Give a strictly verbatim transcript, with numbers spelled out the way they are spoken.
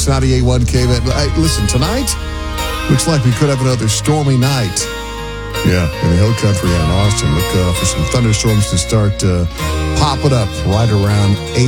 Sports ninety-eight point one K V. Hey, listen, tonight looks like we could have another stormy night. Yeah, in the Hill Country and in Austin. Look uh, for some thunderstorms to start uh, popping up right around eight.